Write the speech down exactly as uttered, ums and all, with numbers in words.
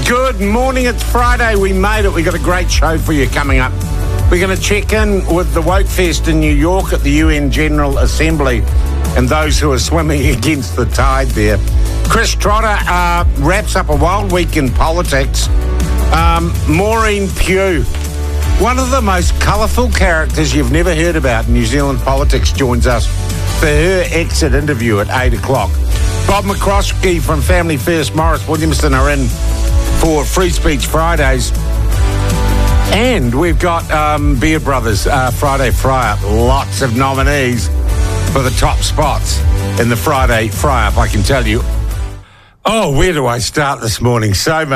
Good morning, it's Friday. We made it. We got a great show for you coming up. We're going to check in with the Woke Fest in New York at the U N General Assembly and those who are swimming against the tide there. Chris Trotter uh, wraps up a wild week in politics. Um, Maureen Pugh, one of the most colourful characters you've never heard about in New Zealand politics, joins us for her exit interview at eight o'clock. Bob McCroskey from Family First, Morris Williamson are in for Free Speech Fridays. And we've got um, Beard Brothers uh, Friday Fry-Up. Lots of nominees for the top spots in the Friday Fry-Up, I can tell you. Oh, where do I start this morning? So much.